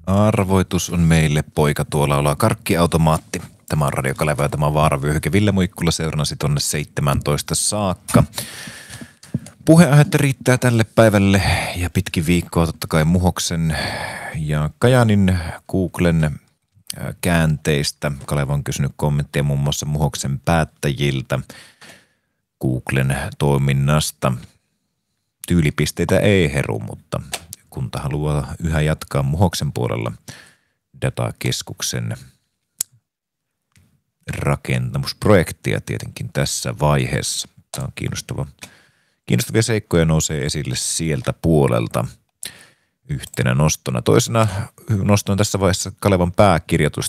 Arvoitus on meille poika tuolla ollaan karkkiautomaatti. Tämä on Radio Kaleva ja tämä on Vaaravyöhyke. Ville Muikkula seurannasi tonne 17 saakka. Puheaihetta riittää tälle päivälle ja pitkin viikkoa totta kai Muhoksen ja Kajaanin Googlen käänteistä. Kaleva on kysynyt kommentteja muun muassa Muhoksen päättäjiltä Googlen toiminnasta. Tyylipisteitä ei heru, mutta kunta haluaa yhä jatkaa Muhoksen puolella datakeskuksen rakentamusprojektia tietenkin tässä vaiheessa. Tämä on kiinnostavia seikkoja nousee esille sieltä puolelta yhtenä nostona. Toisena nostona tässä vaiheessa Kalevan pääkirjoitus